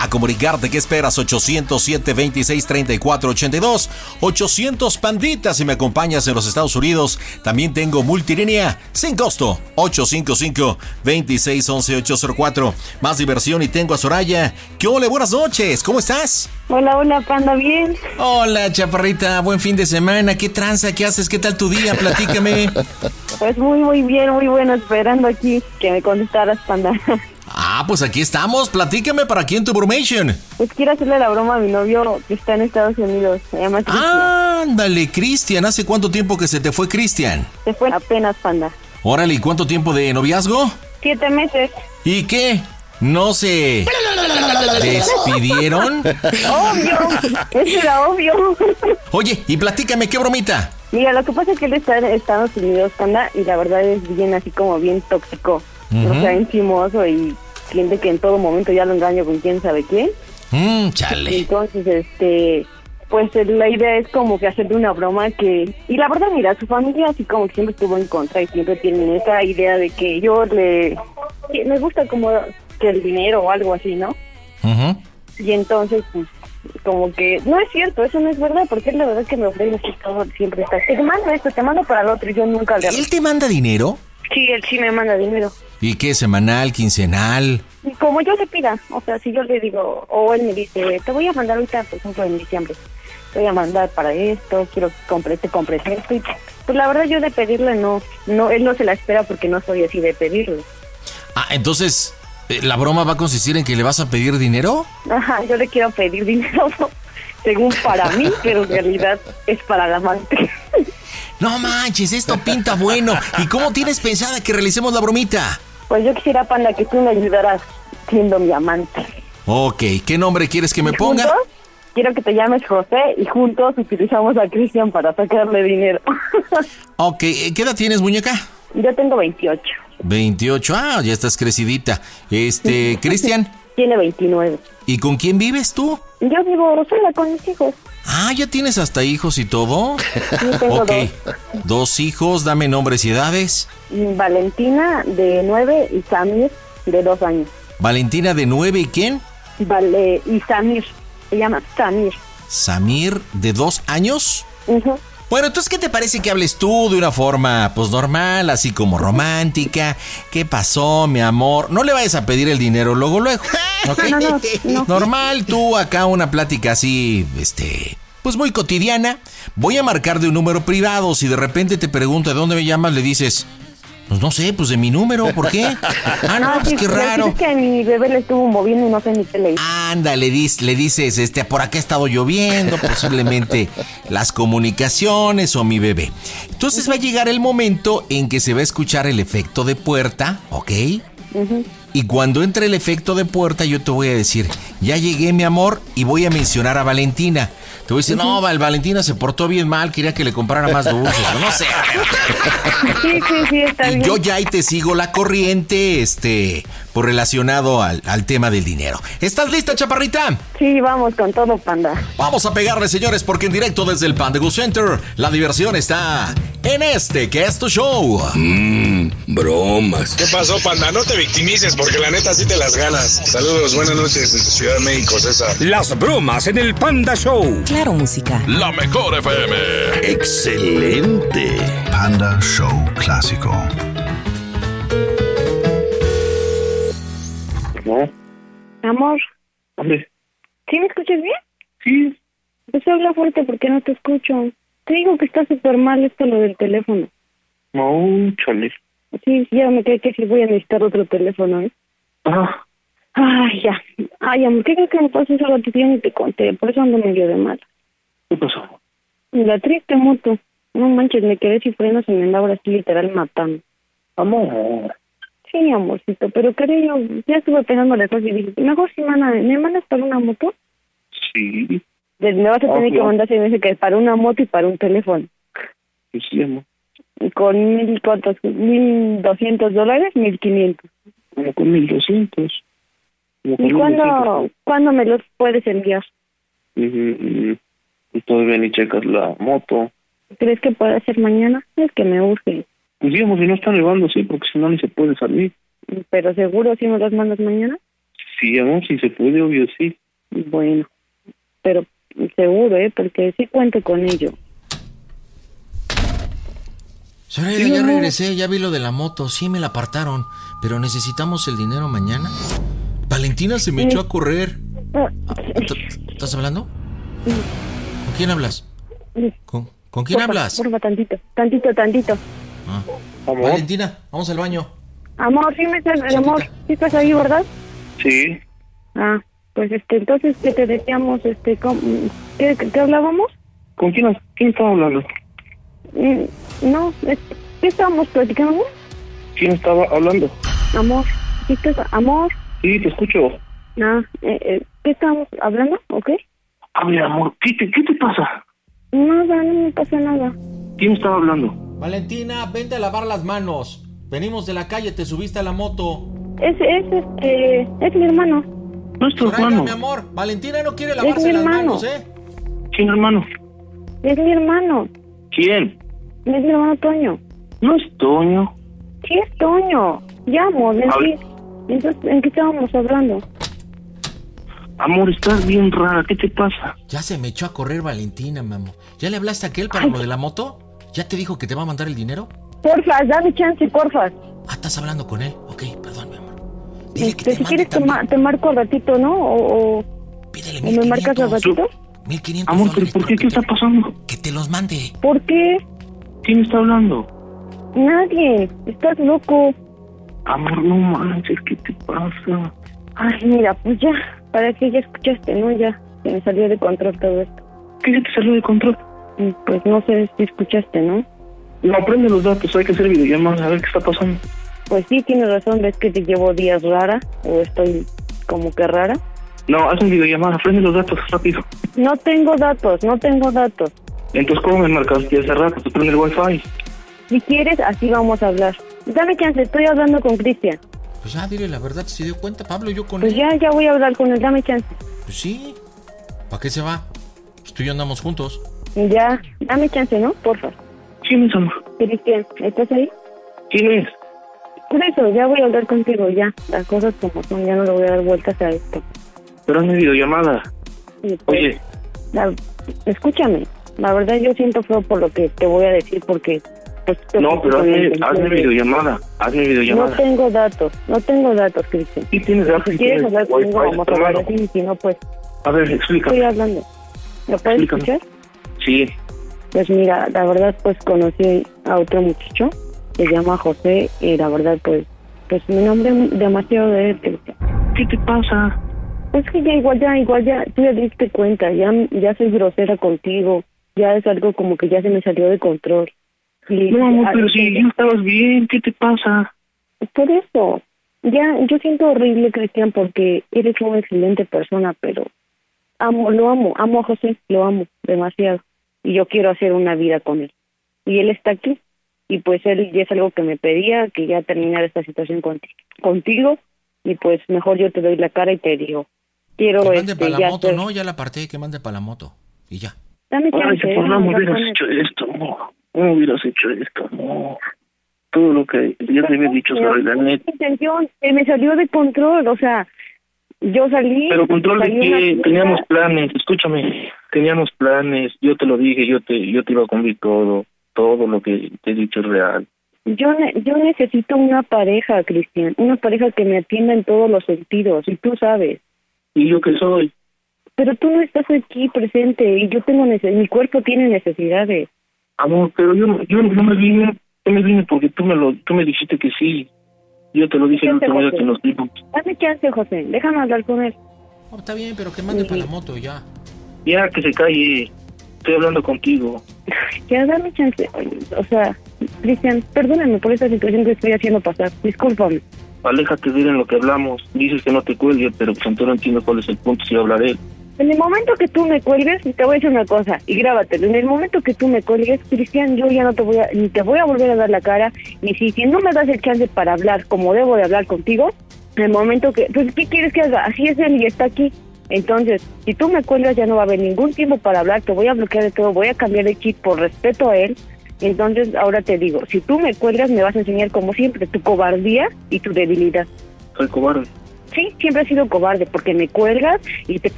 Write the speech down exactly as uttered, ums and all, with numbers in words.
a comunicarte. ¿Qué esperas? ochocientos siete, veintiséis, treinta y cuatro ochenta y dos. ochocientos Pandita si me acompañas en los Estados Unidos. También tengo multilínea sin costo. ocho cinco cinco, veintiséis, once, ochocientos cuatro. Más diversión y tengo a Soraya. ¿Qué ole? Buenas noches. ¿Cómo estás? Hola, hola, Panda, ¿bien? Hola, chaparrita. Buen fin de semana. ¿Qué tranza? ¿Qué haces? ¿Qué tal tu día? Platícame. Pues muy, muy bien, muy bueno. Esperando aquí que me contestaras, Panda. Ah, pues aquí estamos. Platícame para quién tu bromation. Pues quiero hacerle la broma a mi novio que está en Estados Unidos. Se llama Cristian. Ándale, Cristian. ¿Hace cuánto tiempo que se te fue Cristian? Se fue apenas, Panda. Órale, ¿y cuánto tiempo de noviazgo? Siete meses. ¿Y qué? ¿No se despidieron? Obvio, eso era obvio. Oye, y platícame, ¿qué bromita? Mira, lo que pasa es que él está en Estados Unidos, Panda, y la verdad es bien así como bien tóxico. Uh-huh. O sea, encimoso y siente que en todo momento ya lo engaño con quién sabe quién. Mm, chale. Entonces, este... pues la idea es como que hacerle una broma que... Y la verdad, mira, su familia así como que siempre estuvo en contra y siempre tienen esa idea de que yo le... me gusta como que el dinero o algo así, ¿no? Uh-huh. Y entonces, pues, como que... no es cierto, eso no es verdad, porque es la verdad que me ofrece así todo, siempre está... te mando esto, te mando para el otro y yo nunca le... ¿Él te manda dinero? Sí, él sí me manda dinero. ¿Y qué? ¿Semanal, quincenal? Como yo le pida, o sea, si yo le digo, o él me dice, te voy a mandar ahorita, por ejemplo, en diciembre, te voy a mandar para esto, quiero que compres, te compres esto, y pues la verdad yo de pedirle no, no, él no se la espera porque no soy así de pedirle. Ah, entonces, ¿la broma va a consistir en que le vas a pedir dinero? Ajá, yo le quiero pedir dinero, según para mí, pero en realidad es para la amante. No manches, esto pinta bueno. ¿Y cómo tienes pensada que realicemos la bromita? Pues yo quisiera, Panda, que tú me ayudaras siendo mi amante. Ok, ¿qué nombre quieres que me ponga? ¿Juntos? Quiero que te llames José y juntos utilizamos a Cristian para sacarle dinero. Ok, ¿qué edad tienes, muñeca? Yo tengo veintiocho. veintiocho, ah, ya estás crecidita. Este, Cristian. Tiene veintinueve. ¿Y con quién vives tú? Yo vivo sola con mis hijos. Ah, ¿ya tienes hasta hijos y todo? Yo tengo ok, dos. dos hijos, dame nombres y edades. Valentina, de nueve, y Samir, de dos años. Valentina, de nueve, ¿y quién? Vale, y Samir, se llama Samir. Samir, de dos años. Uh-huh. Bueno, entonces, ¿qué te parece que hables tú de una forma, pues, normal, así como romántica? ¿Qué pasó, mi amor? No le vayas a pedir el dinero luego, luego. ¿Okay? No, no, no. Normal, tú acá una plática así, este, pues muy cotidiana. Voy a marcar de un número privado. Si de repente te pregunta de dónde me llamas, le dices... pues no sé, pues de mi número, ¿por qué? Ah, no, pues sí, qué raro. Es que a mi bebé le estuvo moviendo y no sé ni qué le hizo. Anda, le, dis, le dices, este, por acá ha estado lloviendo, posiblemente las comunicaciones o mi bebé. Entonces va a llegar el momento en que se va a escuchar el efecto de puerta, ¿ok? Uh-huh. Y cuando entre el efecto de puerta, yo te voy a decir, ya llegué, mi amor, y voy a mencionar a Valentina. Te voy a decir, uh-huh. no, Val, Valentina se portó bien mal, quería que le comprara más dulces, o no sé. Sí, sí, sí, está y bien. yo ya ahí te sigo la corriente, este, por relacionado al, al tema del dinero. ¿Estás lista, chaparrita? Sí, vamos con todo, Panda. Vamos a pegarle, señores, porque en directo desde el Panda Go Center, la diversión está en este, que es tu show. Mmm, bromas. ¿Qué pasó, Panda? No te victimices, porque la neta sí te las ganas. Saludos, buenas noches desde Ciudad de México, César. Las bromas en el Panda Show. Claro, música. La mejor F M. Excelente. Panda Show Clásico. ¿No? Amor, ¿Dónde? ¿sí me escuchas bien? Sí. Pues habla fuerte porque no te escucho. Te digo que está súper mal esto lo del teléfono. No, chale. Sí, ya me quedé que sí voy a necesitar otro teléfono, ¿eh? Ah, Ay, ya. Ay, amor, ¿qué crees que me pasó ese ratito? Ya ni te conté, por eso ando medio de mal. ¿qué pasó? La triste moto. No manches, me quedé sin frenos y me andaba ahora así literal matando. Amor. Sí, amorcito, pero quería yo, ya estuve pensando las cosas y dije, mejor si mana, ¿me mandas para una moto? Sí. Me vas a tener Ah, que mandar, se me dice que para una moto y para un teléfono. Sí, sí, amor. Con mil, ¿cuántos? Mil doscientos dólares, mil quinientos. Como con mil doscientos. ¿Y cuándo, cuándo me los puedes enviar? Y todavía ni checas la moto. ¿Crees que puede ser mañana? Es que me urge. Pues digamos, si no está nevando, sí, porque si no ni se puede salir. Pero seguro si me los mandas mañana. Sí, amor, si se puede, obvio, sí. Bueno, pero seguro, ¿eh? Porque sí cuento con ello. Soraya, Sí, ya amor. regresé, ya vi lo de la moto, sí me la apartaron, pero necesitamos el dinero mañana. Valentina se me Sí. echó a correr. Ah, ¿T- ¿Estás hablando? sí, ¿Con quién hablas? sí. ¿Con, ¿con quién Porfa, hablas? Porfa, tantito, tantito, tantito. Ah. Amor. Valentina, vamos al baño. Amor, sí me estás, Chiquita. amor, sí estás ahí, ¿verdad? Sí. Ah, pues este, entonces, ¿qué te decíamos? Este, ¿cómo- ¿qué, qué hablábamos? ¿Con quién, quién estaba hablando? Mm, No, es- ¿qué estábamos platicando? ¿Quién estaba hablando? Amor, ¿sí estás, amor? Sí, te escucho. Ah, eh, eh, ¿qué estábamos hablando? ¿O qué? A ver, amor, ¿qué te, qué te pasa? Nada, no me pasa nada. ¿Quién estaba hablando? Valentina, vente a lavar las manos. Venimos de la calle, te subiste a la moto. Es, es, este, es mi hermano. Nuestro Soraya, hermano. mi amor, Valentina no quiere Es lavarse mi las hermano. manos, ¿eh? ¿Quién, hermano? Es mi hermano. ¿Quién? Es mi hermano Toño. No es Toño. Sí, es Toño. Ya, amor, ¿en A qué, ver. entonces, ¿en qué estábamos hablando? Amor, estás bien rara, ¿qué te pasa? Ya se me echó a correr Valentina, mi amor. ¿Ya le hablaste a aquel para lo de la moto? ¿Ya te dijo que te va a mandar el dinero? Porfa, dame chance, porfa. Ah, ¿estás hablando con él? Ok, perdón, mi amor. Dile que Este, te si mande quieres te, ma- también. te marco al ratito, ¿no? O, o, Pídele o me marcas al mil quinientos. ratito. mil quinientos Amor, ¿pero dólares, por qué? pero ¿Qué que te- está pasando? Que te los mande. ¿Por qué? ¿Quién está hablando? Nadie. Estás loco. Amor, no manches, ¿qué te pasa? Ay, mira, pues ya. ¿Para qué? Ya escuchaste, ¿no? Ya. Se me salió de control todo esto. ¿Qué se te salió de control? Y pues no sé si escuchaste, ¿no? No, aprende los datos, hay que hacer videollamadas, a ver qué está pasando. Pues sí, tienes razón. Ves que te llevo días rara. O estoy como que rara. No, haz una videollamada, aprende los datos rápido. No tengo datos. No tengo datos. Entonces, ¿cómo me marcaste hace rato? Te prende el wifi. Si quieres, así vamos a hablar. Dame chance. Estoy hablando con Cristian. Pues ya, dile la verdad, se dio cuenta, Pablo, yo con Pues él. ya, ya voy a hablar con él. Dame chance. Pues sí. ¿Para qué se va? Pues tú y yo andamos juntos. Ya. Dame chance, ¿no? Porfa. ¿Quién es, amor? Cristian, ¿estás ahí? ¿Quién es? Por eso, ya voy a hablar contigo, ya. Las cosas como son, ya no le voy a dar vueltas a esto. Pero hazme videollamada. Y, pues, Oye, la- escúchame. La verdad yo siento feo por lo que te voy a decir porque... Pues, te no, puse pero con la hazme, intención hazme de- videollamada. Hazme No videollamada. tengo datos, no tengo datos, Cristian. Sí tienes datos. Si sí quieres tienes hablar conmigo, wifi, vamos a hablar hermano. así, y si no, pues A ver, explícame. estoy hablando. ¿Lo puedes Explícame. escuchar? Sí. Pues mira, la verdad pues conocí a otro muchacho, se llama José, y la verdad pues pues me nombré demasiado de él, Cristian. ¿Qué te pasa? Es que ya igual, ya igual, ya tú ya diste cuenta, ya, ya soy grosera contigo, ya es algo como que ya se me salió de control. Y, No, amor, ah, pero si ya estabas bien, ¿qué te pasa? Por eso, ya yo siento horrible, Cristian, porque eres una excelente persona, pero amo, lo amo, amo a José, lo amo demasiado. Y yo quiero hacer una vida con él. Y él está aquí. Y pues él ya es algo que me pedía, que ya terminara esta situación conti- contigo. Y pues mejor yo te doy la cara y te digo, quiero Que mande este, para la ya moto, hacer- ¿no? Ya la aparté, que mande para la moto. Y ya. Dame Ay, chance, si ¿eh? por no Hablar hubieras con él. hecho esto, no. ¿Cómo hubieras hecho esto? No. Todo lo que ya te había dicho sobre la Pero net. mi intención, se me salió de control, o sea, yo salí... Pero control de salí qué, una fiesta, teníamos planes, escúchame, teníamos planes, yo te lo dije, yo te yo te iba a cumplir todo, todo lo que te he dicho es real. Yo, ne- yo necesito una pareja, Cristian, una pareja que me atienda en todos los sentidos, y tú sabes. ¿Y yo qué soy? Pero tú no estás aquí presente, y yo tengo nece- mi cuerpo tiene necesidades. Amor, pero yo, yo no me vine, yo me vine porque tú me lo, tú me dijiste que sí. Yo te lo dije el Fíjate, último día José. que nos vimos. Dame chance, José, déjame hablar con él. Oh, está bien, pero que mande Sí. para la moto y ya. Ya que se calle, estoy hablando contigo. Ya, dame chance. O sea, Cristian, perdóname por esta situación que estoy haciendo pasar. Discúlpame. Aléjate de él en lo que hablamos. Dices que no te cuelgue, pero pues entonces no entiendo cuál es el punto si hablaré. En el momento que tú me cuelgues, te voy a decir una cosa, y grábatelo. En el momento que tú me cuelgues, Cristian, yo ya no te voy a, ni te voy a volver a dar la cara, y si, si no me das el chance para hablar como debo de hablar contigo, en el momento que, pues, ¿qué quieres que haga? Así es él y está aquí. Entonces, si tú me cuelgas, ya no va a haber ningún tiempo para hablar, te voy a bloquear de todo, voy a cambiar de chip por respeto a él. Entonces, ahora te digo, si tú me cuelgas, me vas a enseñar como siempre tu cobardía y tu debilidad. Soy cobarde. Sí, siempre he sido cobarde porque me cuelgas y te